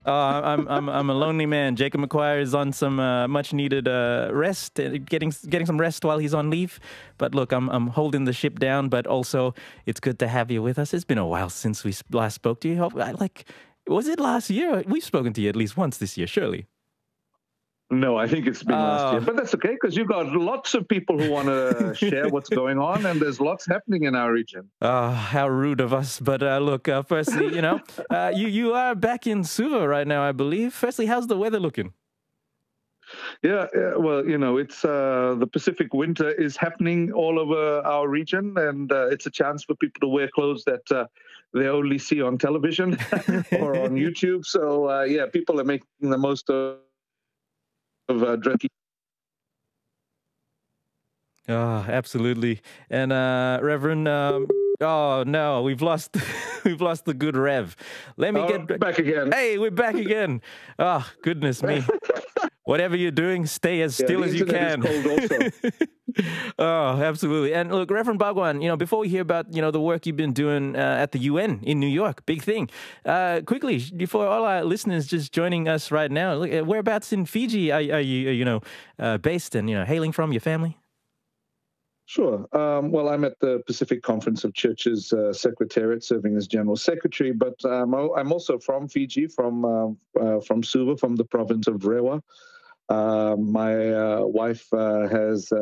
I'm a lonely man. Jacob McQuire is on some much needed rest, getting some rest while he's on leave. But look, I'm holding the ship down. But also, it's good to have you with us. It's been a while since we last spoke to you. Was it last year? We've spoken to you at least once this year, surely. No, I think it's been last year, but that's okay because you've got lots of people who want to share what's going on, and there's lots happening in our region. How rude of us! But look, firstly, you are back in Suva right now, I believe. Firstly, how's the weather looking? Yeah, well, it's the Pacific winter is happening all over our region, and it's a chance for people to wear clothes that they only see on television or on YouTube. So yeah, people are making the most of drinking. Oh, absolutely. And Reverend, oh no, we've lost we've lost the good Rev. Let me get back again. Hey, we're back again. Oh, goodness me. Whatever you're doing, stay as still as you can. Is cold also. Oh, absolutely. And look, Reverend Bhagwan, before we hear about, the work you've been doing at the UN in New York, big thing. Quickly, before all our listeners just joining us right now, whereabouts in Fiji are you, based and, hailing from, your family? Sure. Well, I'm at the Pacific Conference of Churches Secretariat, serving as General Secretary, but I'm also from Fiji, from Suva, from the province of Rewa. My wife has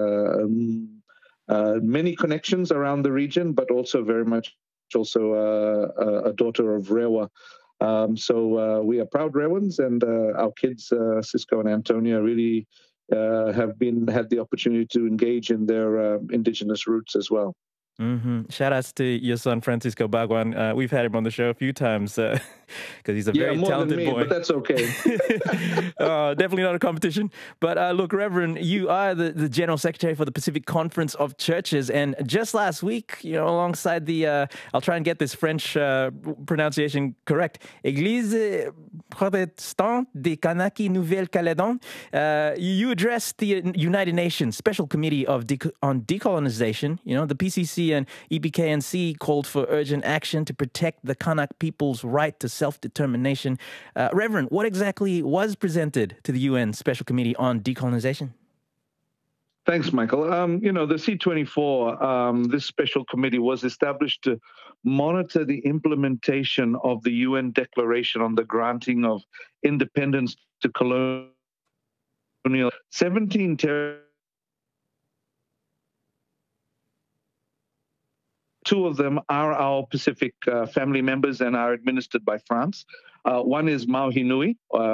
many connections around the region, but also very much a daughter of Rewa. So we are proud Rewans, and our kids, Cisco and Antonia, really have had the opportunity to engage in their indigenous roots as well. Mm-hmm. Shout outs to your son, Francisco Bhagwan. We've had him on the show a few times because he's a very talented than me, boy. But that's okay. Definitely not a competition. But look, Reverend, you are the General Secretary for the Pacific Conference of Churches. And just last week, alongside the, I'll try and get this French pronunciation correct, Église Protestante de Kanaki Nouvelle-Calédonie, you addressed the United Nations Special Committee on Decolonization. The PCC and EPKNC called for urgent action to protect the Kanak people's right to self-determination. Reverend, what exactly was presented to the UN Special Committee on Decolonization? Thanks, Michael. The C24, this special committee was established to monitor the implementation of the UN Declaration on the Granting of Independence to Colonial 17 territories. Two of them are our Pacific family members and are administered by France. One is Mauhinui,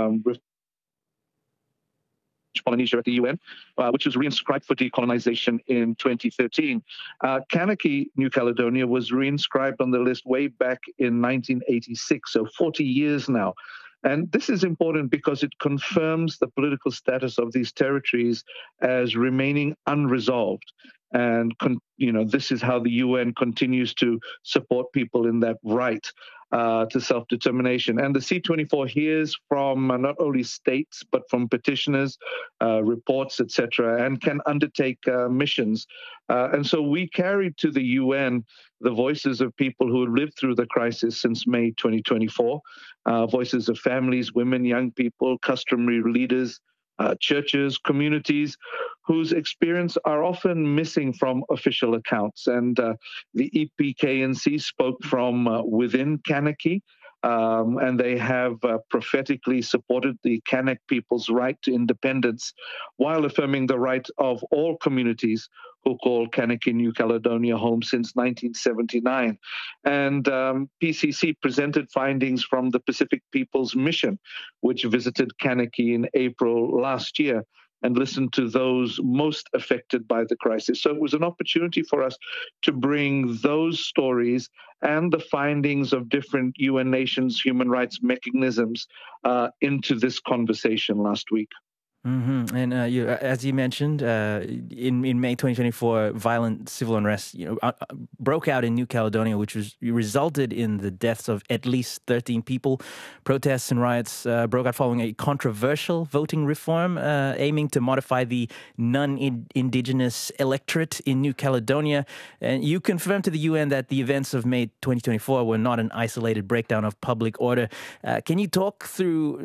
Polynesia at the UN, which was reinscribed for decolonization in 2013. Kanaki, New Caledonia, was reinscribed on the list way back in 1986, so 40 years now. And this is important because it confirms the political status of these territories as remaining unresolved. And, this is how the UN continues to support people in that right to self-determination. And the C24 hears from not only states, but from petitioners, reports, etc., and can undertake missions. And so we carried to the UN the voices of people who have lived through the crisis since May 2024, voices of families, women, young people, customary leaders, churches, communities whose experience are often missing from official accounts. And the EPKNC spoke from within Kanaki, and they have prophetically supported the Kanak people's right to independence while affirming the right of all communities who call Kanaki New Caledonia home since 1979. And PCC presented findings from the Pacific People's Mission, which visited Kanaki in April last year and listened to those most affected by the crisis. So it was an opportunity for us to bring those stories and the findings of different UN nations human rights mechanisms into this conversation last week. Mm-hmm. And as you mentioned, in May 2024, violent civil unrest broke out in New Caledonia, which resulted in the deaths of at least 13 people. Protests and riots broke out following a controversial voting reform aiming to modify the non-Indigenous electorate in New Caledonia. And you confirmed to the UN that the events of May 2024 were not an isolated breakdown of public order. Can you talk through